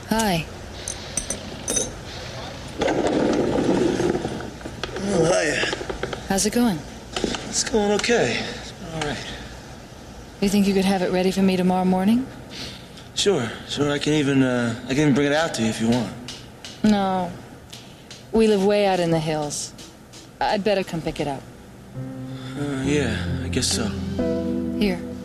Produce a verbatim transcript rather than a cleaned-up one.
Hi. Oh, hiya. How's it going? It's going okay. It's been all right. You think you could have it ready for me tomorrow morning? Sure, sure. I can even, uh, I can even bring it out to you if you want. No. We live way out in the hills. I'd better come pick it up. Uh, yeah, I guess so. Here.